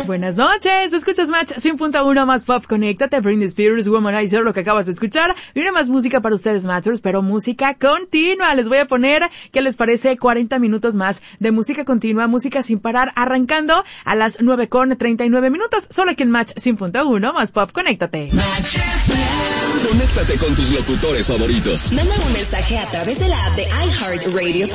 Buenas noches, escuchas Match 100.1 más pop, conéctate, Britney Spears, Womanizer, lo que acabas de escuchar. Y una más música para ustedes, Matchers, pero música continua. Les voy a poner, ¿qué les parece? 40 minutos más de música continua, música sin parar, arrancando a las 9:39, solo aquí en Match 100.1 más pop, conéctate. Conéctate con tus locutores favoritos. Manda un mensaje a través de la app de iHeartRadio